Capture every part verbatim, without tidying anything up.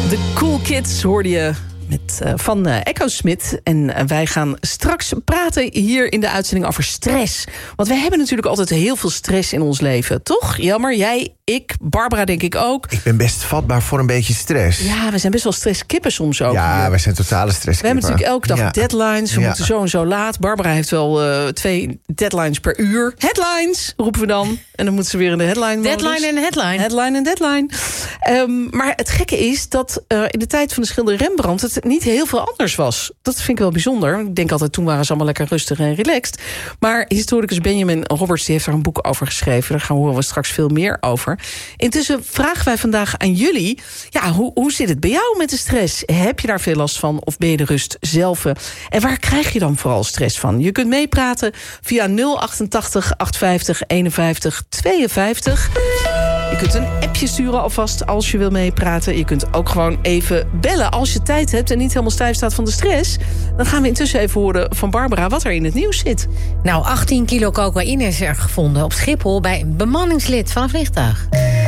De Cool Kids hoorde je met, uh, van uh, Echo Smit. En uh, wij gaan straks praten hier in de uitzending over stress. Want wij hebben natuurlijk altijd heel veel stress in ons leven. Toch? Jammer, jij, ik, Barbara denk ik ook. Ik ben best vatbaar voor een beetje stress. Ja, we zijn best wel stresskippen soms ook. Ja, hier. wij zijn totale stresskippen. We hebben natuurlijk elke dag ja. deadlines. We ja. moeten zo en zo laat. Barbara heeft wel uh, twee deadlines per uur. Headlines, roepen we dan. En dan moet ze weer in de headline. Deadline en headline. Headline en deadline. Um, maar het gekke is dat uh, in de tijd van de schilder Rembrandt het niet heel veel anders was. Dat vind ik wel bijzonder. Ik denk altijd, toen waren ze allemaal lekker rustig en relaxed. Maar historicus Benjamin Roberts die heeft daar een boek over geschreven. Daar gaan we horen we straks veel meer over. Intussen vragen wij vandaag aan jullie, ja, hoe, hoe zit het bij jou met de stress? Heb je daar veel last van of ben je de rust zelf? En waar krijg je dan vooral stress van? Je kunt meepraten via nul achtentachtig achthonderdvijftig eenenvijftig tweeënvijftig. Je kunt een appje sturen alvast als je wil meepraten. Je kunt ook gewoon even bellen als je tijd hebt en niet helemaal stijf staat van de stress. Dan gaan we intussen even horen van Barbara wat er in het nieuws zit. Nou, achttien kilo cocaïne is er gevonden op Schiphol bij een bemanningslid van een vliegtuig.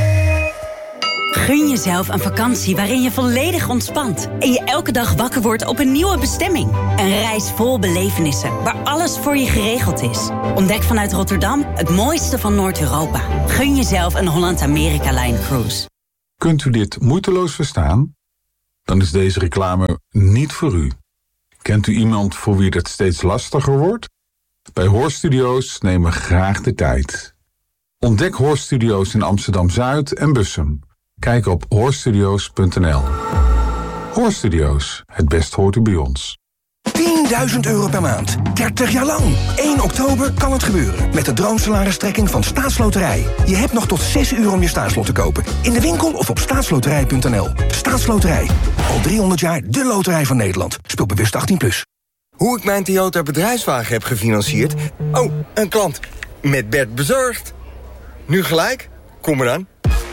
Gun jezelf een vakantie waarin je volledig ontspant en je elke dag wakker wordt op een nieuwe bestemming. Een reis vol belevenissen, waar alles voor je geregeld is. Ontdek vanuit Rotterdam het mooiste van Noord-Europa. Gun jezelf een Holland-Amerika-Line cruise. Kunt u dit moeiteloos verstaan? Dan is deze reclame niet voor u. Kent u iemand voor wie het steeds lastiger wordt? Bij Hoorstudio's nemen we graag de tijd. Ontdek Hoorstudio's in Amsterdam-Zuid en Bussum. Kijk op hoorstudio's punt n l. Hoorstudio's, het best hoort u bij ons. tienduizend euro per maand, dertig jaar lang. één oktober kan het gebeuren met de droomsalaristrekking van Staatsloterij. Je hebt nog tot zes uur om je staatslot te kopen. In de winkel of op staatsloterij punt n l. Staatsloterij, al driehonderd jaar de loterij van Nederland. Speel bewust achttien plus. Hoe ik mijn Toyota bedrijfswagen heb gefinancierd? Oh, een klant. Met Bert bezorgd. Nu gelijk? Kom eraan.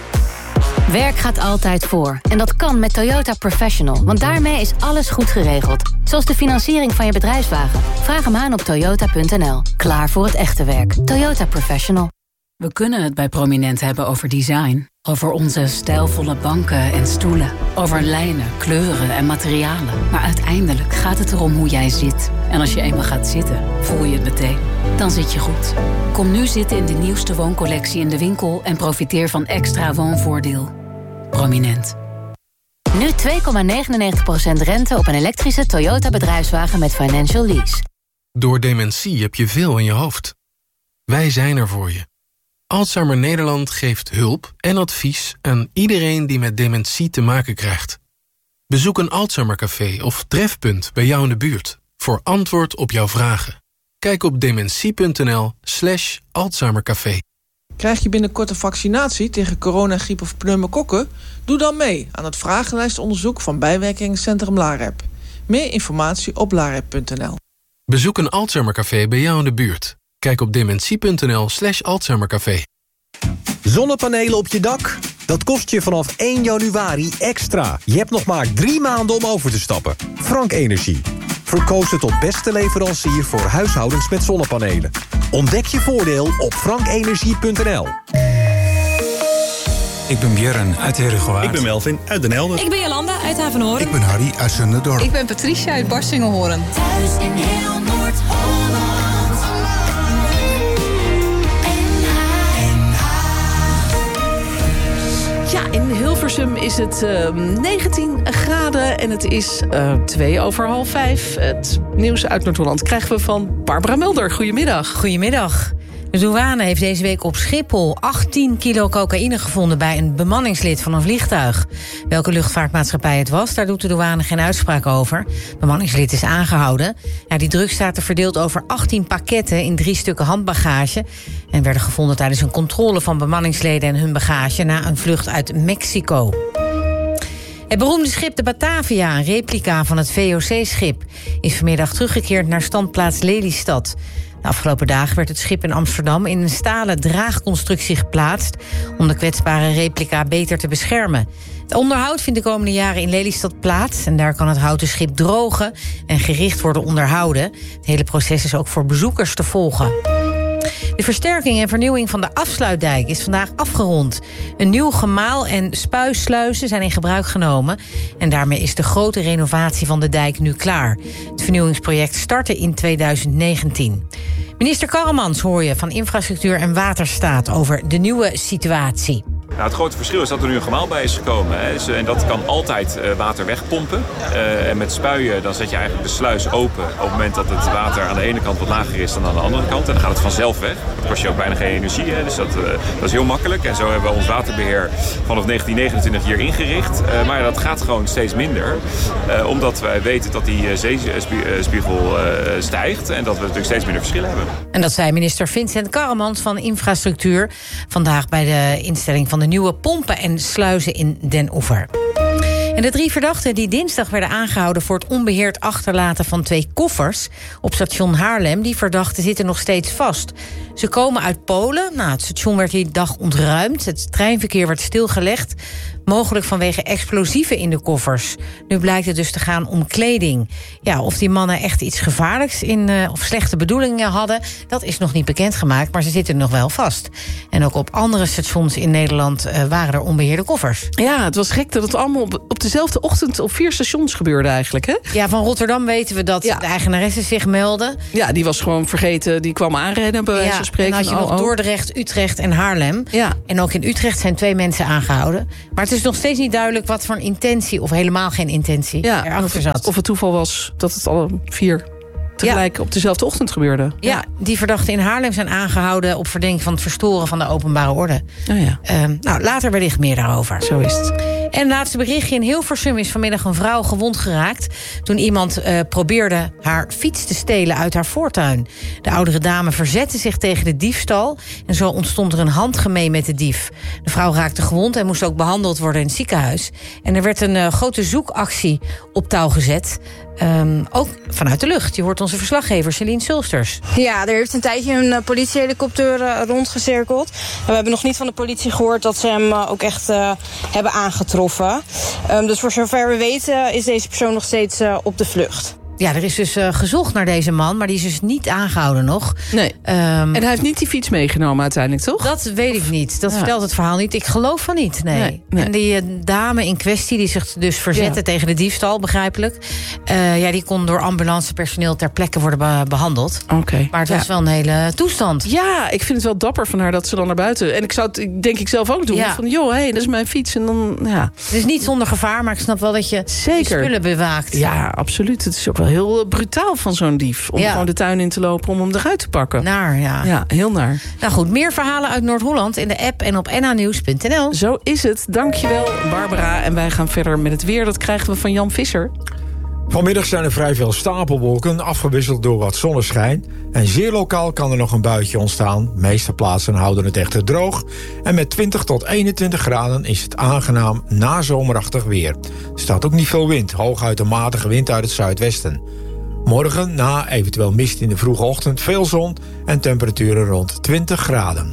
Werk gaat altijd voor. En dat kan met Toyota Professional. Want daarmee is alles goed geregeld. Zoals de financiering van je bedrijfswagen. Vraag hem aan op toyota punt n l. Klaar voor het echte werk. Toyota Professional. We kunnen het bij Prominent hebben over design. Over onze stijlvolle banken en stoelen. Over lijnen, kleuren en materialen. Maar uiteindelijk gaat het erom hoe jij zit. En als je eenmaal gaat zitten, voel je het meteen. Dan zit je goed. Kom nu zitten in de nieuwste wooncollectie in de winkel... en profiteer van extra woonvoordeel. Prominent. Nu twee komma negenennegentig procent rente op een elektrische Toyota bedrijfswagen met financial lease. Door dementie heb je veel in je hoofd. Wij zijn er voor je. Alzheimer Nederland geeft hulp en advies aan iedereen die met dementie te maken krijgt. Bezoek een Alzheimercafé of trefpunt bij jou in de buurt voor antwoord op jouw vragen. Kijk op dementie punt n l slash Alzheimercafé. Krijg je binnenkort een vaccinatie tegen corona, griep of pneumokokken? Doe dan mee aan het vragenlijstonderzoek van bijwerkingscentrum LAREP. Meer informatie op larep punt n l. Bezoek een Alzheimercafé bij jou in de buurt. Kijk op dementie punt n l slash Alzheimercafé. Zonnepanelen op je dak? Dat kost je vanaf één januari extra. Je hebt nog maar drie maanden om over te stappen. Frank Energie. Verkozen tot beste leverancier voor huishoudens met zonnepanelen. Ontdek je voordeel op frank energie punt n l. Ik ben Björn uit Herugewaard. Ik ben Melvin uit Den Helder. Ik ben Jolanda uit Havenhoorn. Ik ben Harry uit Zunderdorp. Ik ben Patricia uit Barsingelhoorn. Thuis in heel Noord-Holland. Ja, in Hilversum is het uh, negentien graden en het is uh, twee over half vijf. Het nieuws uit Noord-Holland krijgen we van Barbara Mulder. Goedemiddag. Goedemiddag. De douane heeft deze week op Schiphol achttien kilo cocaïne gevonden bij een bemanningslid van een vliegtuig. Welke luchtvaartmaatschappij het was, daar doet de douane geen uitspraak over. Het bemanningslid is aangehouden. Ja, die drugs zaten verdeeld over achttien pakketten in drie stukken handbagage en werden gevonden tijdens een controle van bemanningsleden en hun bagage na een vlucht uit Mexico. Het beroemde schip de Batavia, een replica van het V O C-schip... is vanmiddag teruggekeerd naar standplaats Lelystad. De afgelopen dagen werd het schip in Amsterdam in een stalen draagconstructie geplaatst om de kwetsbare replica beter te beschermen. Het onderhoud vindt de komende jaren in Lelystad plaats en daar kan het houten schip drogen en gericht worden onderhouden. Het hele proces is ook voor bezoekers te volgen. De versterking en vernieuwing van de afsluitdijk is vandaag afgerond. Een nieuw gemaal en spuissluizen zijn in gebruik genomen. En daarmee is de grote renovatie van de dijk nu klaar. Het vernieuwingsproject startte in tweeduizend negentien. Minister Karremans hoor je van Infrastructuur en Waterstaat over de nieuwe situatie. Nou, het grote verschil is dat er nu een gemaal bij is gekomen. Hè. Dus, en dat kan altijd uh, water wegpompen. Uh, en met spuien dan zet je eigenlijk de sluis open op het moment dat het water aan de ene kant wat lager is dan aan de andere kant. En dan gaat het vanzelf weg. Dat kost je ook bijna geen energie. Hè. Dus dat, uh, dat is heel makkelijk. En zo hebben we ons waterbeheer vanaf negentien negenentwintig hier ingericht. Uh, maar dat gaat gewoon steeds minder. Uh, omdat wij weten dat die uh, zeespiegel uh, stijgt. En dat we natuurlijk steeds minder verschillen hebben. En dat zei minister Vincent Karremans van Infrastructuur vandaag bij de instelling van de nieuwe pompen en sluizen in Den Oever. En de drie verdachten die dinsdag werden aangehouden voor het onbeheerd achterlaten van twee koffers op station Haarlem, die verdachten zitten nog steeds vast. Ze komen uit Polen. Nou, het station werd die dag ontruimd. Het treinverkeer werd stilgelegd. Mogelijk vanwege explosieven in de koffers. Nu blijkt het dus te gaan om kleding. Ja, of die mannen echt iets gevaarlijks in, uh, of slechte bedoelingen hadden, dat is nog niet bekendgemaakt, maar ze zitten nog wel vast. En ook op andere stations in Nederland uh, waren er onbeheerde koffers. Ja, het was gek dat het allemaal op, op dezelfde ochtend op vier stations gebeurde eigenlijk, hè? Ja, van Rotterdam weten we dat ja. de eigenaresse zich meldde. Ja, die was gewoon vergeten, die kwam aanrennen bij wijze van spreken. En dan had je oh, nog oh. Dordrecht, Utrecht en Haarlem. Ja. En ook in Utrecht zijn twee mensen aangehouden. Maar het is nog steeds niet duidelijk wat voor een intentie, of helemaal geen intentie, ja, erachter zat. Of het toeval was dat het alle vier tegelijk ja. op dezelfde ochtend gebeurde. Ja, ja, die verdachten in Haarlem zijn aangehouden op verdenking van het verstoren van de openbare orde. Oh ja. Um, nou, later wellicht meer daarover. Zo is het. En laatste berichtje. In Hilversum is vanmiddag een vrouw gewond geraakt toen iemand uh, probeerde haar fiets te stelen uit haar voortuin. De oudere dame verzette zich tegen de diefstal en zo ontstond er een handgemeen met de dief. De vrouw raakte gewond en moest ook behandeld worden in het ziekenhuis. En er werd een uh, grote zoekactie op touw gezet. Um, ook vanuit de lucht. Je hoort onze verslaggever Celine Sulsters. Ja, er heeft een tijdje een uh, politiehelikopter uh, rondgecirkeld. En we hebben nog niet van de politie gehoord dat ze hem uh, ook echt uh, hebben aangetroffen. Um, dus voor zover we weten is deze persoon nog steeds uh, op de vlucht. Ja, er is dus uh, gezocht naar deze man, maar die is dus niet aangehouden nog. Nee. Um, en hij heeft niet die fiets meegenomen uiteindelijk, toch? Dat weet ik niet. Dat ja. vertelt het verhaal niet. Ik geloof van niet, nee. nee, nee. En die uh, dame in kwestie, die zich dus verzette ja. tegen de diefstal, begrijpelijk. Uh, ja, die kon door ambulancepersoneel ter plekke worden be- behandeld. Oké. Okay. Maar het ja. was wel een hele toestand. Ja, ik vind het wel dapper van haar dat ze dan naar buiten. En ik zou het, denk ik zelf ook doen. Ja. Van, joh, hé, hey, dat is mijn fiets. En dan, ja. Het is niet zonder gevaar, maar ik snap wel dat je Zeker. je spullen bewaakt. Ja, absoluut. Het is ook wel heel brutaal van zo'n dief. Om ja. gewoon de tuin in te lopen om hem eruit te pakken. Naar, ja. Ja, heel naar. Nou goed, meer verhalen uit Noord-Holland in de app en op n h nieuws punt n l. Zo is het. Dankjewel, Barbara. En wij gaan verder met het weer. Dat krijgen we van Jan Visser. Vanmiddag zijn er vrij veel stapelwolken, afgewisseld door wat zonneschijn. En zeer lokaal kan er nog een buitje ontstaan. De meeste plaatsen houden het echter droog. En met twintig tot eenentwintig graden is het aangenaam nazomerachtig weer. Er staat ook niet veel wind, hooguit een matige wind uit het zuidwesten. Morgen, na eventueel mist in de vroege ochtend, veel zon en temperaturen rond twintig graden.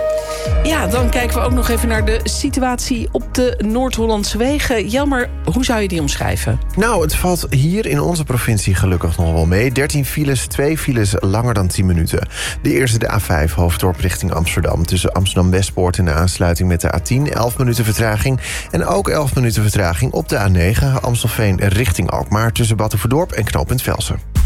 Ja, dan kijken we ook nog even naar de situatie op de Noord-Hollandse wegen. Jelmer, hoe zou je die omschrijven? Nou, het valt hier in onze provincie gelukkig nog wel mee. dertien files, twee files langer dan tien minuten. De eerste de A vijf, hoofddorp richting Amsterdam. Tussen Amsterdam-Westpoort en de aansluiting met de A tien, elf minuten vertraging. En ook elf minuten vertraging op de A negen, Amstelveen richting Alkmaar. Tussen Batuverdorp en knooppunt Velsen.